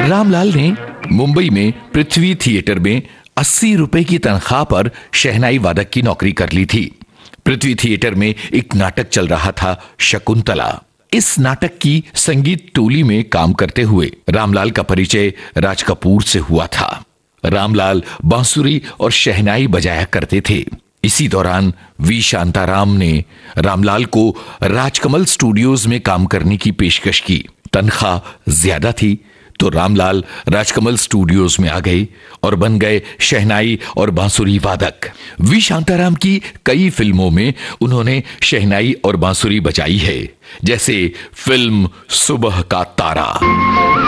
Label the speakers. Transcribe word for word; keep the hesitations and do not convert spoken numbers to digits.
Speaker 1: रामलाल ने मुंबई में पृथ्वी थिएटर में अस्सी रुपए की तनख्वाह पर शहनाई वादक की नौकरी कर ली थी। पृथ्वी थिएटर में एक नाटक चल रहा था, शकुंतला। इस नाटक की संगीत टोली में काम करते हुए रामलाल का परिचय राज कपूर से हुआ था। रामलाल बांसुरी और शहनाई बजाया करते थे। इसी दौरान वी शांताराम ने रामलाल को राजकमल स्टूडियोज में काम करने की पेशकश की। तनख्वाह ज्यादा थी तो रामलाल राजकमल स्टूडियोज में आ गए और बन गए शहनाई और बांसुरी वादक। वी शांताराम की कई फिल्मों में उन्होंने शहनाई और बांसुरी बजाई है, जैसे फिल्म सुबह का तारा।